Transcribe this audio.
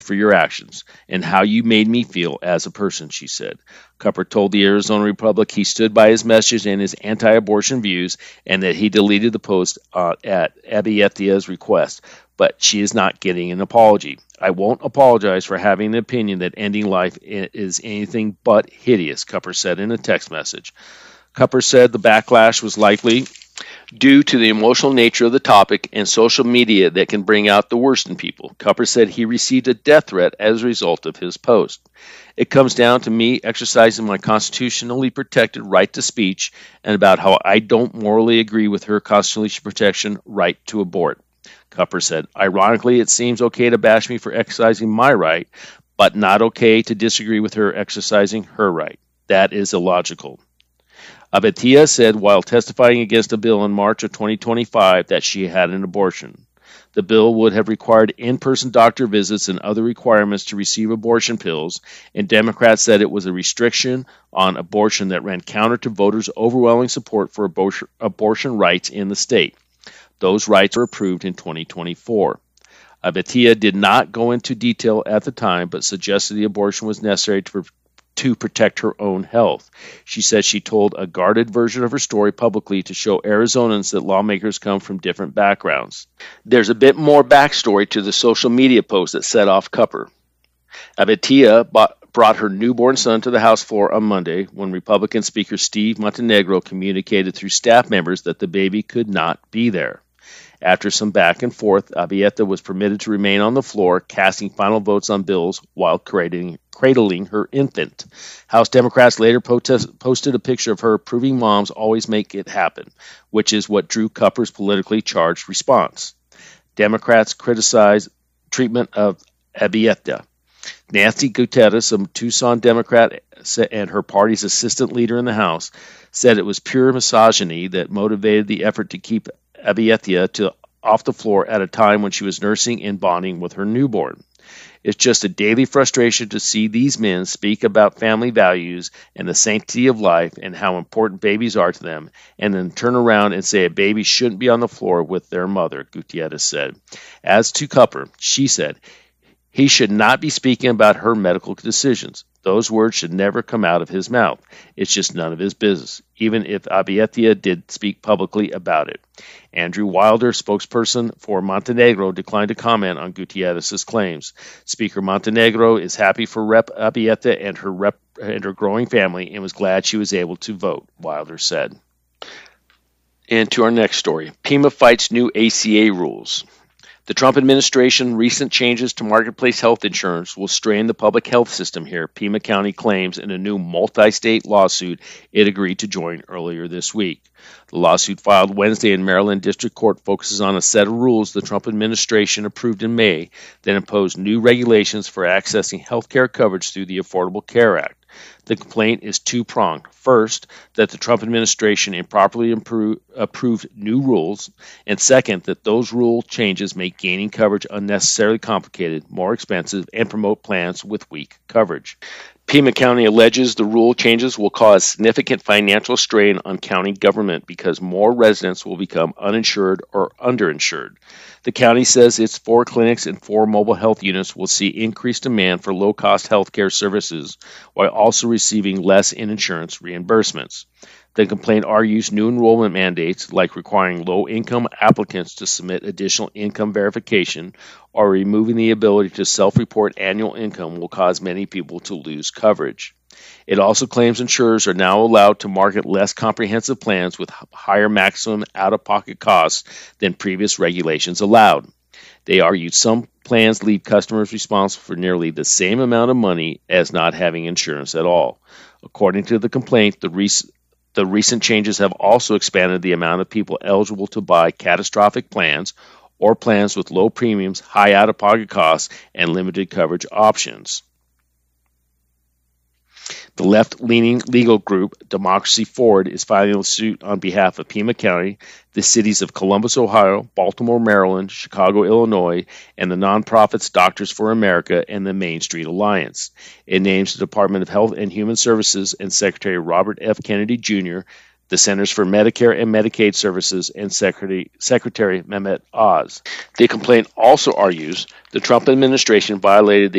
for your actions and how you made me feel as a person, she said. Cupper told the Arizona Republic he stood by his message and his anti-abortion views and that he deleted the post at Abiethia's request, but she is not getting an apology. I won't apologize for having an opinion that ending life is anything but hideous, Cupper said in a text message. Cupper said the backlash was likely due to the emotional nature of the topic and social media that can bring out the worst in people. Cupper said he received a death threat as a result of his post. It comes down to me exercising my constitutionally protected right to speech and about how I don't morally agree with her constitutionally protection right to abort. Cupper said, ironically, it seems okay to bash me for exercising my right, but not okay to disagree with her exercising her right. That is illogical. Abiettia said while testifying against a bill in March of 2025 that she had an abortion. The bill would have required in-person doctor visits and other requirements to receive abortion pills, and Democrats said it was a restriction on abortion that ran counter to voters' overwhelming support for abortion rights in the state. Those rights were approved in 2024. Abiettia did not go into detail at the time, but suggested the abortion was necessary to protect her own health. She said she told a guarded version of her story publicly to show Arizonans that lawmakers come from different backgrounds. There's a bit more backstory to the social media post that set off Cupper. Abiettia brought her newborn son to the House floor on Monday when Republican Speaker Steve Montenegro communicated through staff members that the baby could not be there. After some back and forth, Abiettia was permitted to remain on the floor, casting final votes on bills while cradling her infant. House Democrats later posted a picture of her proving moms always make it happen, which is what drew Cupper's politically charged response. Democrats criticized treatment of Abiettia. Nancy Gutierrez, a Tucson Democrat and her party's assistant leader in the House, said it was pure misogyny that motivated the effort to keep Abiettia off the floor at a time when she was nursing and bonding with her newborn. It's just a daily frustration to see these men speak about family values and the sanctity of life and how important babies are to them, and then turn around and say a baby shouldn't be on the floor with their mother, Gutierrez said. As to Cupper, she said, he should not be speaking about her medical decisions. Those words should never come out of his mouth. It's just none of his business, even if Abiettia did speak publicly about it. Andrew Wilder, spokesperson for Montenegro, declined to comment on Gutierrez's claims. Speaker Montenegro is happy for Rep. Abiettia and her growing family and was glad she was able to vote, Wilder said. And to our next story. Pima fights new ACA rules. The Trump administration's recent changes to marketplace health insurance will strain the public health system here, Pima County claims in a new multi-state lawsuit it agreed to join earlier this week. The lawsuit filed Wednesday in Maryland District Court focuses on a set of rules the Trump administration approved in May that impose new regulations for accessing health care coverage through the Affordable Care Act. The complaint is two-pronged. First, that the Trump administration improperly approved new rules, and second, that those rule changes make gaining coverage unnecessarily complicated, more expensive, and promote plans with weak coverage. Pima County alleges the rule changes will cause significant financial strain on county government because more residents will become uninsured or underinsured. The county says its 4 clinics and 4 mobile health units will see increased demand for low-cost health care services while also receiving less in insurance reimbursements. The complaint argues new enrollment mandates, like requiring low-income applicants to submit additional income verification or removing the ability to self-report annual income, will cause many people to lose coverage. It also claims insurers are now allowed to market less comprehensive plans with higher maximum out-of-pocket costs than previous regulations allowed. They argued some plans leave customers responsible for nearly the same amount of money as not having insurance at all. According to the complaint, the recent changes have also expanded the amount of people eligible to buy catastrophic plans or plans with low premiums, high out-of-pocket costs, and limited coverage options. The left-leaning legal group Democracy Forward is filing a suit on behalf of Pima County, the cities of Columbus, Ohio, Baltimore, Maryland, Chicago, Illinois, and the nonprofits Doctors for America and the Main Street Alliance. It names the Department of Health and Human Services and Secretary Robert F. Kennedy Jr., the Centers for Medicare and Medicaid Services, and Secretary Mehmet Oz. The complaint also argues the Trump administration violated the